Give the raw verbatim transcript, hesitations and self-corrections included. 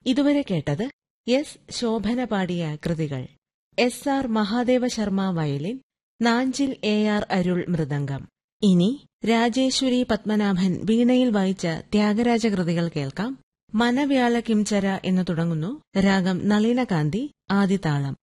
ഇതുവരെ കേട്ടത് എസ് ശോഭന പാടിയ കൃതികൾ. S R Mahadeva Sharma violin, Nanjil A R അരുൾ മൃദംഗം. ഇനി രാജേശ്വരി പത്മനാഭൻ വീണയിൽ വായിച്ച ത്യാഗരാജ കൃതികൾ കേൾക്കാം. മനവ്യാള കിംചര എന്നു തുടങ്ങുന്നു രാഗം നളിനകാന്തി, ആദിതാളം.